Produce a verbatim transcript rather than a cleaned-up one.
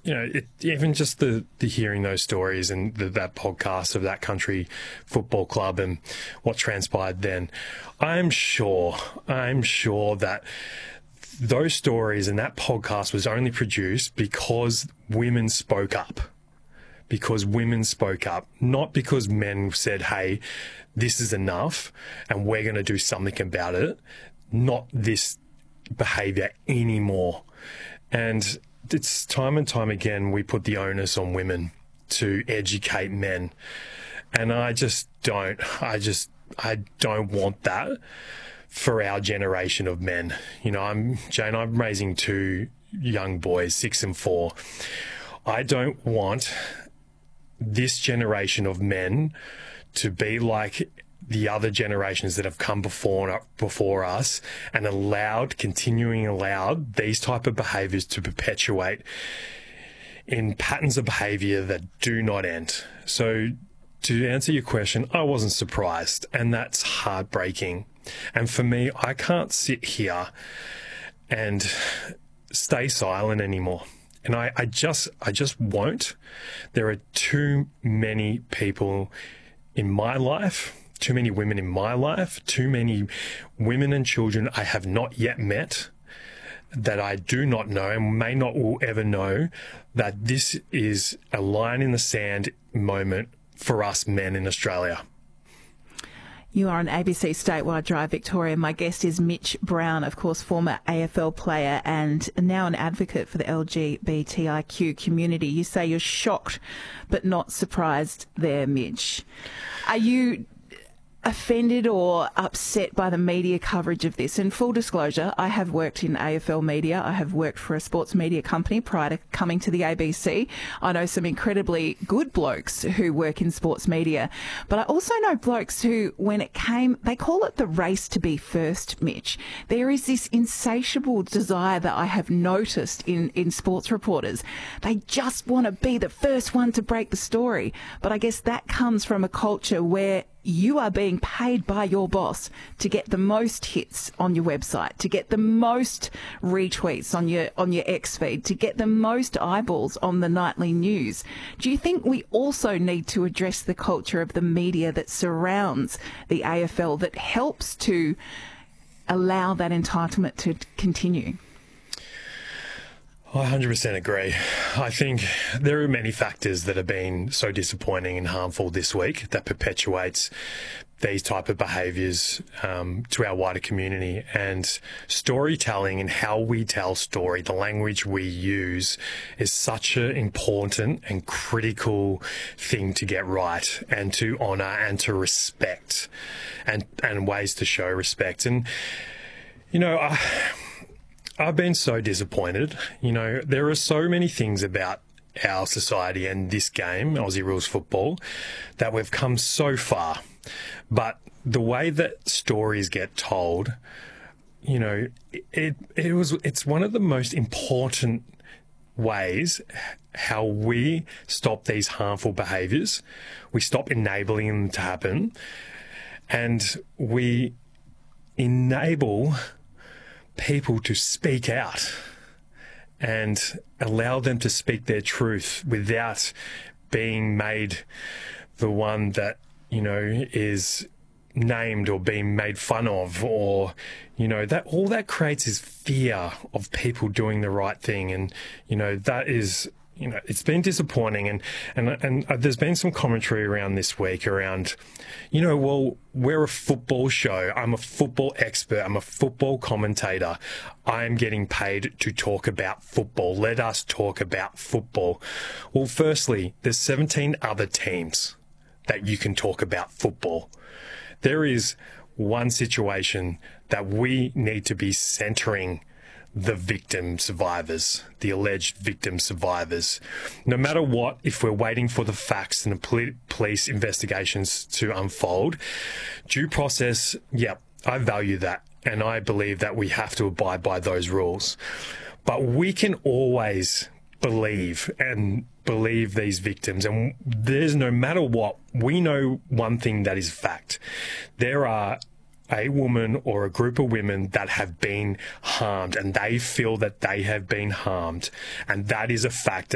you know, it, even just the, the hearing those stories and the, that podcast of that country football club and what transpired then, I'm sure, I'm sure that those stories and that podcast was only produced because women spoke up. Because women spoke up, not because men said, hey, this is enough and we're going to do something about it, not this behaviour anymore. And it's time and time again we put the onus on women to educate men. And I just don't, I just, I don't want that for our generation of men. You know, I'm, Jane, I'm raising two young boys, six and four. I don't want this generation of men to be like the other generations that have come before before us and allowed, continuing allowed these type of behaviours to perpetuate in patterns of behaviour that do not end. So to answer your question, I wasn't surprised, and that's heartbreaking. And for me, I can't sit here and stay silent anymore. And I, I just I just won't. There are too many people in my life, too many women in my life, too many women and children I have not yet met that I do not know and may not will ever know, that this is a line in the sand moment for us men in Australia. You are on A B C Statewide Drive Victoria. My guest is Mitch Brown, of course, former A F L player and now an advocate for the L G B T I Q community. You say you're shocked but not surprised there, Mitch. Are you offended or upset by the media coverage of this? And full disclosure, I have worked in A F L media. I have worked for a sports media company prior to coming to the A B C. I know some incredibly good blokes who work in sports media, but I also know blokes who, when it came, they call it the race to be first, Mitch. There is this insatiable desire that I have noticed in, in sports reporters. They just want to be the first one to break the story. But I guess that comes from a culture where you are being paid by your boss to get the most hits on your website, to get the most retweets on your on your X feed, to get the most eyeballs on the nightly news. Do you think we also need to address the culture of the media that surrounds the A F L that helps to allow that entitlement to continue? I one hundred percent agree. I think there are many factors that have been so disappointing and harmful this week that perpetuates these type of behaviours um, to our wider community. And storytelling and how we tell story, the language we use, is such an important and critical thing to get right and to honour and to respect, and, and ways to show respect. And, you know, I... I've been so disappointed. You know, there are so many things about our society and this game, Aussie Rules football, that we've come so far. But the way that stories get told, you know, it it was it's one of the most important ways how we stop these harmful behaviours. We stop enabling them to happen, and we enable people to speak out and allow them to speak their truth without being made the one that, you know, is named or being made fun of, or, you know, that all that creates is fear of people doing the right thing. And, you know, that is, you know, it's been disappointing. And, and, and there's been some commentary around this week around, you know, well, we're a football show. I'm a football expert. I'm a football commentator. I'm getting paid to talk about football. Let us talk about football. Well, firstly, there's seventeen other teams that you can talk about football. There is one situation that we need to be centering the victim survivors, the alleged victim survivors. No matter what, if we're waiting for the facts and the pol- police investigations to unfold, due process, yep, I value that. And I believe that we have to abide by those rules. But we can always believe and believe these victims. And there's no matter what, we know one thing that is fact. There are a woman or a group of women that have been harmed, and they feel that they have been harmed, and that is a fact.